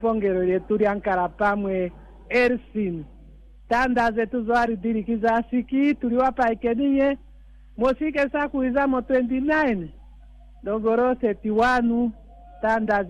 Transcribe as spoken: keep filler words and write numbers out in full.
pongero yetu yankara pamwe Ersin tanda zetu zwari dirikiza siki tuliwapa ikeniye mosike saku izamo twenty nine dogoro thirty one tanda